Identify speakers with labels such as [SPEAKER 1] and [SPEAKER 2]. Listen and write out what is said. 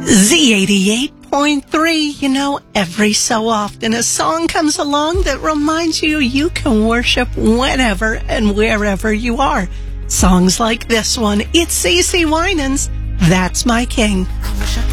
[SPEAKER 1] Z88.3, you know, every so often a song comes along that reminds you you can worship whenever and wherever you are. Songs like this one, it's CeCe Winans, That's My King.